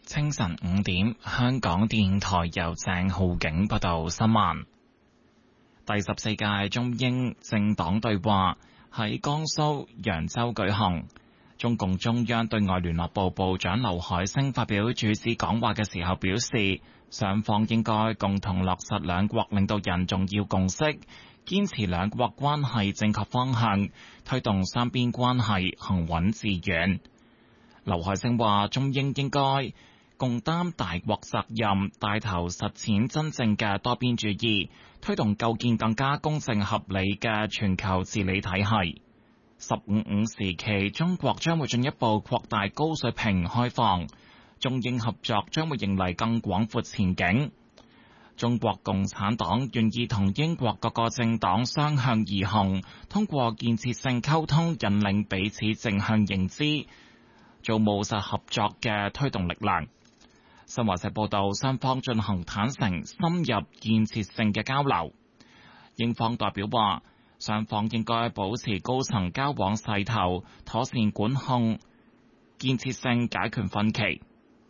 清晨5點，香港電台由鄭浩景報道新聞。第14屆中英政黨對話喺江蘇揚州舉行。中共中央對外聯絡部部長劉海星發表主旨講話嘅時候表示，雙方應該共同落實兩國領導人重要共識，堅持兩國關係正確方向，推動雙邊關係行穩致遠。劉海星話，中英應該共擔大國責任，帶頭實踐真正嘅多邊主義，推動構建更加公正合理嘅全球治理體系。15+5時期，中國將會進一步擴大高水平開放，中英合作將會迎嚟更廣闊前景。中國共產黨願意同英國各個政黨相向而行，通過建設性溝通引領彼此正向認知，做務實合作嘅推動力量。新華社報道，雙方進行坦誠、深入、建設性嘅交流。英方代表話，雙方應該保持高層交往勢頭，妥善管控，建設性解決分歧。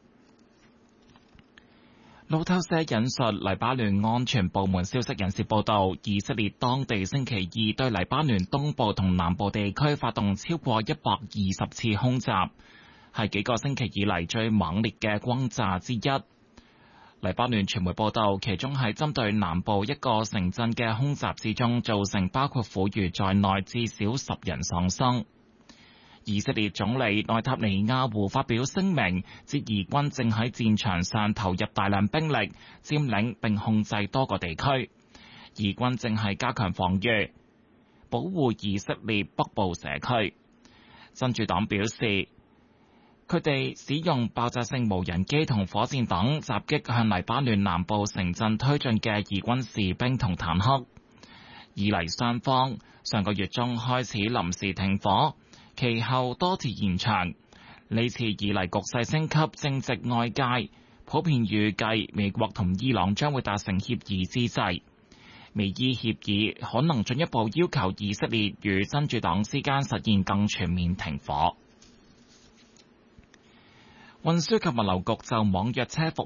路透社引述黎巴嫩安全部門消息人士報道，以色列當地星期二對黎巴嫩東部同南部地區發動超過120次空襲，係幾個星期以嚟最猛烈嘅轟炸之一。黎巴嫩傳媒報道，其中喺針對南部一個城鎮嘅空襲之中，造成包括婦孺在內至少10人喪生。以色列總理內塔尼亞胡發表聲明，指以軍正喺戰場上投入大量兵力，佔領並控制多個地區。以軍正係加強防禦，保護以色列北部社區。真主黨表示，佢哋使用爆炸性無人機同火箭等襲擊向黎巴嫩南部城鎮推進嘅以軍士兵同坦克。以黎雙方上個月中開始臨時停火，其後多次延長。呢次以黎局勢升級，正值外界普遍預計美國同伊朗將會達成協議之際，美伊協議可能進一步要求以色列與真主黨之間實現更全面停火。運輸及物流局就網約車服